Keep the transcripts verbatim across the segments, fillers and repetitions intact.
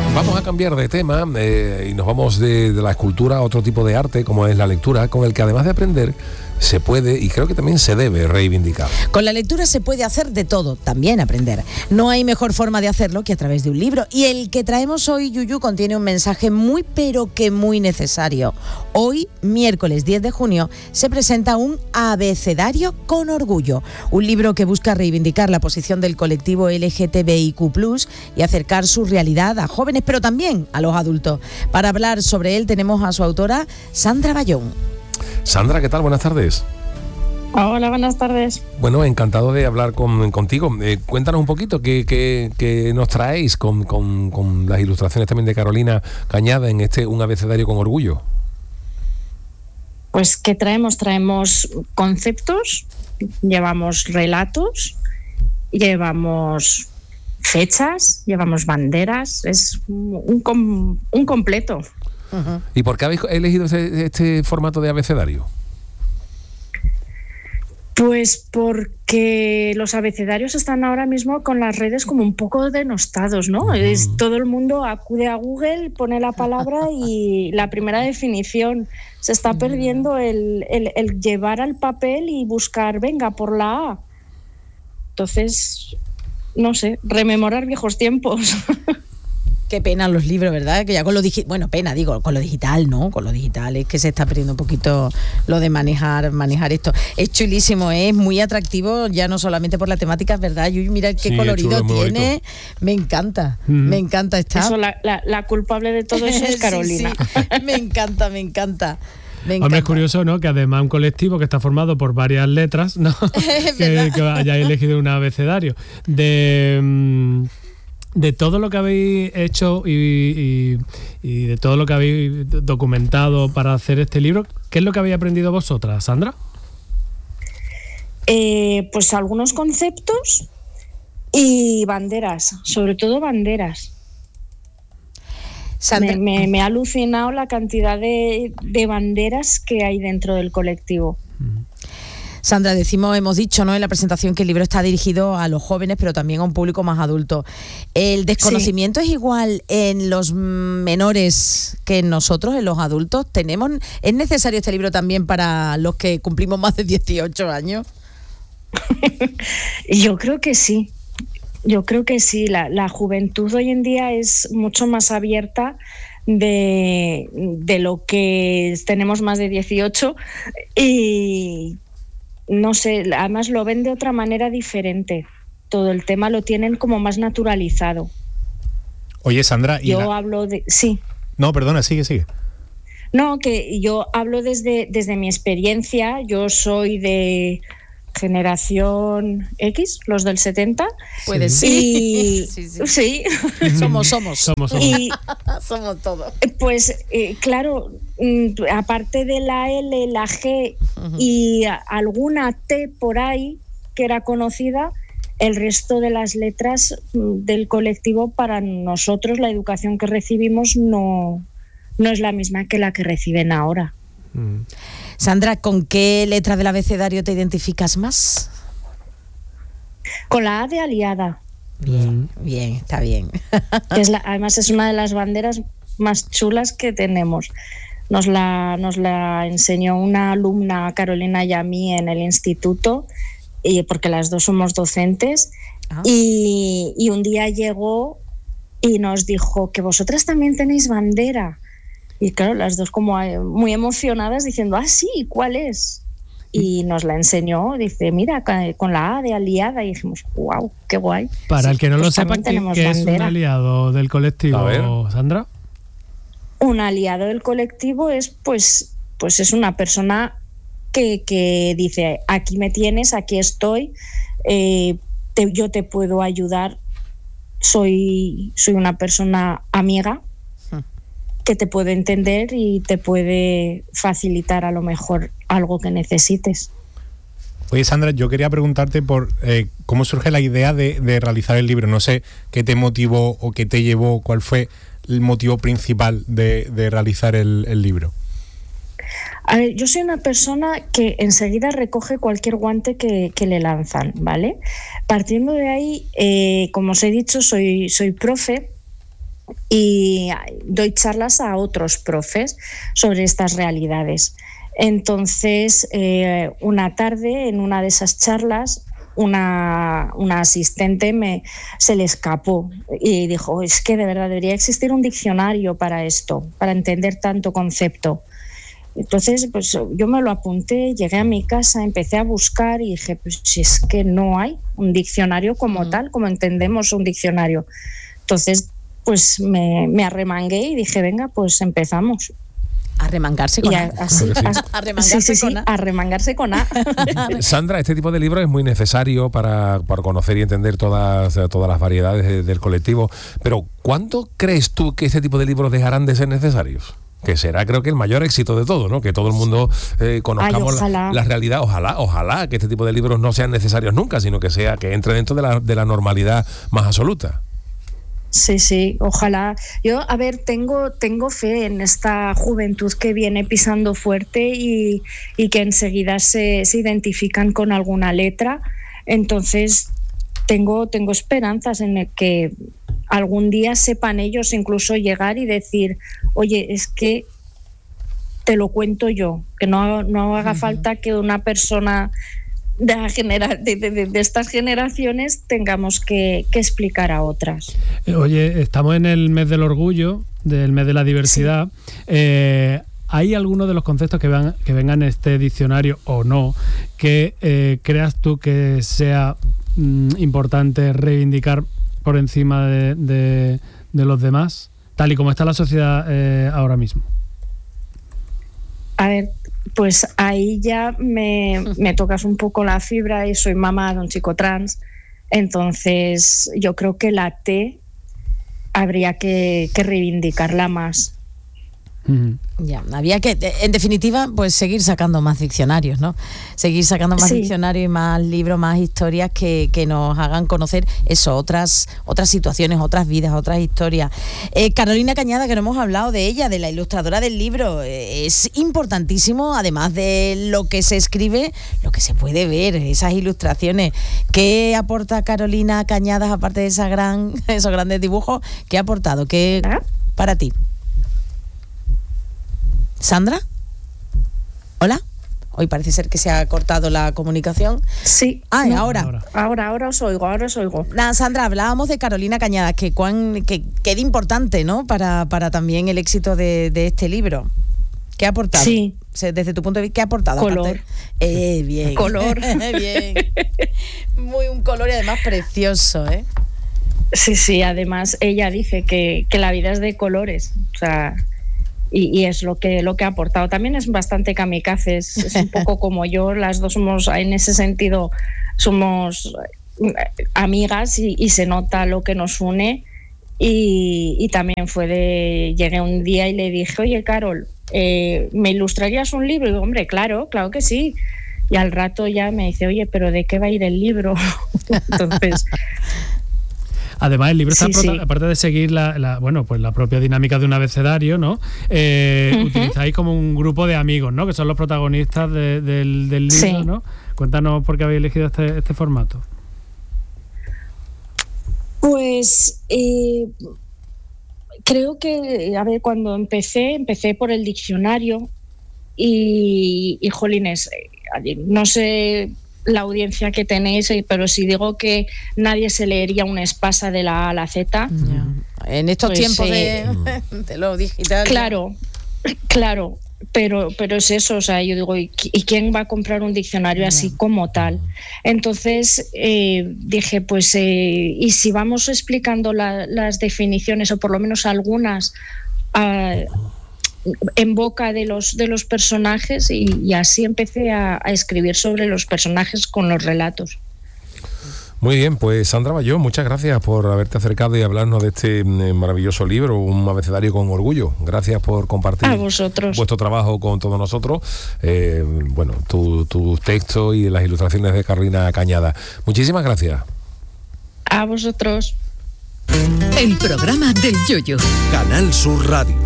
Vamos a cambiar de tema eh, y nos vamos de, de la escultura a otro tipo de arte, como es la lectura, con el que además de aprender, se puede y creo que también se debe reivindicar. Con la lectura se puede hacer de todo, también aprender. No hay mejor forma de hacerlo que a través de un libro. Y el que traemos hoy, Yuyu, contiene un mensaje muy pero que muy necesario. Hoy, miércoles diez de junio, se presenta un Abecedario con Orgullo, un libro que busca reivindicar la posición del colectivo L G T B I Q plus, y acercar su realidad a jóvenes, pero también a los adultos. Para hablar sobre él tenemos a su autora, Sandra Bayón. Sandra, ¿qué tal? Buenas tardes. Hola, buenas tardes. Bueno, encantado de hablar con, contigo. Eh, cuéntanos un poquito qué, qué, qué nos traéis con, con, con las ilustraciones también de Carolina Cañada en este Un Abecedario con Orgullo. Pues, ¿qué traemos? Traemos conceptos, llevamos relatos, llevamos fechas, llevamos banderas, es un, com, un completo. Uh-huh. ¿Y por qué habéis elegido este, este formato de abecedario? Pues porque los abecedarios están ahora mismo con las redes como un poco denostados, ¿no? Uh-huh. Es, todo el mundo acude a Google, pone la palabra y la primera definición. Se está perdiendo el, el, el llevar al papel y buscar, venga, por la A. Entonces, no sé, rememorar viejos tiempos. Qué pena los libros, ¿verdad? Que ya con lo digital, bueno, pena, digo, con lo digital, ¿no? Con lo digital es que se está perdiendo un poquito lo de manejar manejar esto. Es chulísimo, ¿eh? Es muy atractivo, ya no solamente por la temática, ¿verdad? Yo, mira qué sí, colorido chulo, tiene. Bonito. Me encanta, mm. me encanta estar. Eso, la, la, la culpable de todo eso es Carolina. sí, sí. Me encanta, me encanta. Hombre, es curioso, ¿no? Que además un colectivo que está formado por varias letras, ¿no? que, que hayáis elegido un abecedario. De... De todo lo que habéis hecho y, y, y de todo lo que habéis documentado para hacer este libro, ¿qué es lo que habéis aprendido vosotras, Sandra? Eh, pues algunos conceptos y banderas, sobre todo banderas. Sandra. Me, me, me ha alucinado la cantidad de, de banderas que hay dentro del colectivo. Mm. Sandra, decimos, hemos dicho, ¿no?, en la presentación que el libro está dirigido a los jóvenes, pero también a un público más adulto. ¿El desconocimiento sí. es igual en los menores que en nosotros, en los adultos? ¿Tenemos, ¿Es necesario este libro también para los que cumplimos más de dieciocho años? Yo creo que sí. Yo creo que sí. La, la juventud hoy en día es mucho más abierta de, de lo que tenemos más de dieciocho y... No sé, además lo ven de otra manera diferente. Todo el tema lo tienen como más naturalizado. Oye, Sandra... ¿y yo la... hablo de... Sí. No, perdona, sigue, sigue. No, que yo hablo desde, desde mi experiencia. Yo soy de generación X, los del setenta. Puede ser. Y... sí, sí. sí. Somos, somos. Somos, somos. Y, somos todos. Pues, eh, claro... aparte de la L, la G uh-huh. y alguna T por ahí que era conocida, el resto de las letras del colectivo, para nosotros la educación que recibimos no, no es la misma que la que reciben ahora. Mm. Sandra, ¿con qué letra del abecedario te identificas más? Con la A de aliada. Bien, bien, está bien. Que es la, además es una de las banderas más chulas que tenemos. Nos la, nos la enseñó una alumna, Carolina y a mí, en el instituto, y porque las dos somos docentes, ah. y, y un día llegó y nos dijo que vosotras también tenéis bandera. Y claro, las dos como muy emocionadas diciendo, ah, sí, ¿cuál es? Y nos la enseñó, dice, mira, con la A de aliada, y dijimos, wow, qué guay. Para sí, el que no pues lo sepa, ¿qué, ¿qué es un aliado del colectivo, Sandra? Un aliado del colectivo es, pues, pues es una persona que, que dice, aquí me tienes, aquí estoy, eh, te, yo te puedo ayudar, soy, soy una persona amiga que te puede entender y te puede facilitar a lo mejor algo que necesites. Oye, Sandra, yo quería preguntarte por eh, cómo surge la idea de, de realizar el libro. No sé qué te motivó o qué te llevó, cuál fue el motivo principal de, de realizar el, el libro. A ver, yo soy una persona que enseguida recoge cualquier guante que, que le lanzan, ¿vale? Partiendo de ahí, eh, como os he dicho, soy, soy profe y doy charlas a otros profes sobre estas realidades. Entonces, eh, una tarde, en una de esas charlas, una, una asistente me, se le escapó y dijo, es que de verdad debería existir un diccionario para esto, para entender tanto concepto. Entonces, pues yo me lo apunté, llegué a mi casa, empecé a buscar y dije, pues si es que no hay un diccionario como mm. tal, como entendemos un diccionario. Entonces, pues me, me arremangué y dije, venga, pues empezamos. A remangarse con a, A. Así, sí. a, a remangarse sí, sí, con sí, A. A remangarse con A. Sandra, este tipo de libros es muy necesario para, para conocer y entender todas, todas las variedades de, del colectivo. Pero, ¿cuándo crees tú que este tipo de libros dejarán de ser necesarios? Que será, creo que, el mayor éxito de todo, ¿no? Que todo el mundo eh, conozcamos Ay, la, la realidad. Ojalá, ojalá que este tipo de libros no sean necesarios nunca, sino que sea que entre dentro de la, de la normalidad más absoluta. Sí, sí, ojalá. Yo, a ver, tengo, tengo fe en esta juventud que viene pisando fuerte y, y que enseguida se, se identifican con alguna letra. Entonces, tengo, tengo esperanzas en el que algún día sepan ellos incluso llegar y decir, oye, es que te lo cuento yo, que no, no haga uh-huh. falta que una persona de, la genera- de, de, de estas generaciones tengamos que, que explicar a otras. Oye, estamos en el mes del orgullo, del mes de la diversidad. Sí. Eh, ¿Hay alguno de los conceptos que, van, que vengan en este diccionario o no que eh, creas tú que sea mm, importante reivindicar por encima de, de, de los demás, tal y como está la sociedad eh, ahora mismo? A ver, pues ahí ya me, me tocas un poco la fibra y soy mamá de un chico trans, entonces yo creo que la T habría que, que reivindicarla más. Uh-huh. Ya, había que, en definitiva, pues seguir sacando más diccionarios, ¿no? Seguir sacando más sí. diccionarios y más libros, más historias que, que nos hagan conocer eso, otras, otras situaciones, otras vidas, otras historias. Eh, Carolina Cañada, que no hemos hablado de ella, de la ilustradora del libro, eh, es importantísimo, además de lo que se escribe, lo que se puede ver, esas ilustraciones. ¿Qué aporta Carolina Cañadas, aparte de esa gran, esos grandes dibujos? ¿Qué ha aportado? ¿Qué para ti? ¿Sandra? ¿Hola? Hoy parece ser que se ha cortado la comunicación. Sí. Ah, no, ahora. ahora. Ahora, ahora os oigo, ahora os oigo. Nada, Sandra, hablábamos de Carolina Cañadas, que cuán, que, que era importante, ¿no? Para, para también el éxito de, de este libro. ¿Qué ha aportado? Sí. Desde tu punto de vista, ¿qué ha aportado? Color. Eh, bien. Color. Bien. Muy un color y además precioso, ¿eh? Sí, sí, además ella dice que, que la vida es de colores, o sea... Y, y es lo que lo que ha aportado. También es bastante kamikaze, es, es un poco como yo, las dos somos, en ese sentido, somos amigas y, y se nota lo que nos une. Y, y también fue de, llegué un día y le dije, oye, Carol, eh, ¿me ilustrarías un libro? Y digo, hombre, claro, claro que sí. Y al rato ya me dice, oye, ¿pero de qué va a ir el libro? Entonces... Además, el libro está, sí, prota- sí. aparte de seguir la, la, bueno, pues la propia dinámica de un abecedario, ¿no? Eh, uh-huh. Utilizáis como un grupo de amigos, ¿no? Que son los protagonistas de, de, del, del libro, sí. ¿no? Cuéntanos por qué habéis elegido este, este formato. Pues eh, creo que, a ver, cuando empecé, empecé por el diccionario y, y jolines, no sé... la audiencia que tenéis, pero si digo que nadie se leería una espasa de la A a la Z. Yeah. En estos pues, tiempos eh, de, de lo digital. Claro, claro, pero, pero es eso, o sea, yo digo, ¿y, y quién va a comprar un diccionario yeah. así como tal? Entonces eh, dije, pues, eh, y si vamos explicando la, las definiciones, o por lo menos algunas, uh, en boca de los de los personajes, y, y así empecé a, a escribir sobre los personajes con los relatos. Muy bien, pues Sandra Bayó, muchas gracias por haberte acercado y hablarnos de este maravilloso libro, un abecedario con orgullo. Gracias por compartir a vosotros. Vuestro trabajo con todos nosotros. Eh, bueno, tus tu textos y las ilustraciones de Carolina Cañada. Muchísimas gracias. A vosotros. El programa del Yoyo. Canal Sur Radio.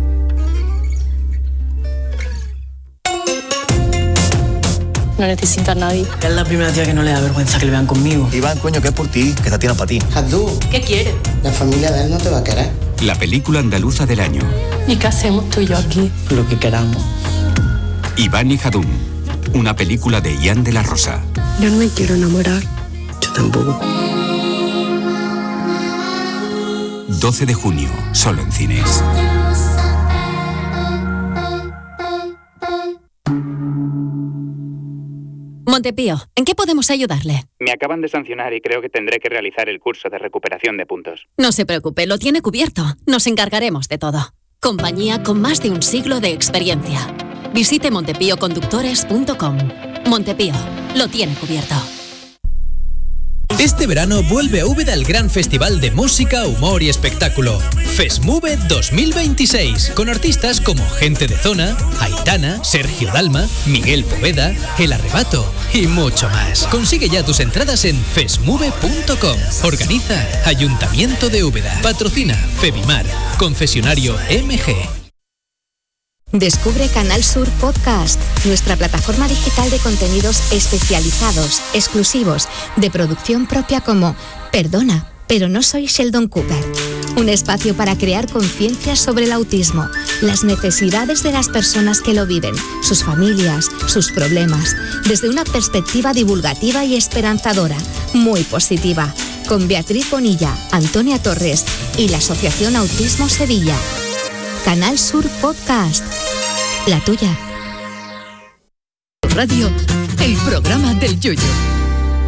No necesito a nadie. Es la primera tía que no le da vergüenza que le vean conmigo. Iván, coño, que es por ti, que esta tía no es para ti. Jadú. ¿Qué quieres? La familia de él no te va a querer. la película andaluza del año. ¿Y qué hacemos tú y yo aquí? Lo que queramos. Iván y Jadún, una película de Ian de la Rosa. Yo no me quiero enamorar. Yo tampoco. doce de junio, solo en cines. Montepío, ¿en qué podemos ayudarle? Me acaban de sancionar y creo que tendré que realizar el curso de recuperación de puntos. No se preocupe, lo tiene cubierto. Nos encargaremos de todo. Compañía con más de un siglo de experiencia. Visite montepío conductores punto com. Montepío, lo tiene cubierto. Este verano vuelve a Úbeda el gran festival de música, humor y espectáculo. FESMUVE dos mil veintiséis, con artistas como Gente de Zona, Aitana, Sergio Dalma, Miguel Poveda, El Arrebato y mucho más. Consigue ya tus entradas en fesmuve punto com. Organiza Ayuntamiento de Úbeda. Patrocina Febimar. Concesionario M G. Descubre Canal Sur Podcast, nuestra plataforma digital de contenidos especializados, exclusivos, de producción propia como Perdona, pero no soy Sheldon Cooper. Un espacio para crear conciencia sobre el autismo, las necesidades de las personas que lo viven, sus familias, sus problemas, desde una perspectiva divulgativa y esperanzadora, muy positiva, con Beatriz Bonilla, Antonia Torres y la Asociación Autismo Sevilla. Canal Sur Podcast. La tuya. Radio, el programa del Yoyo.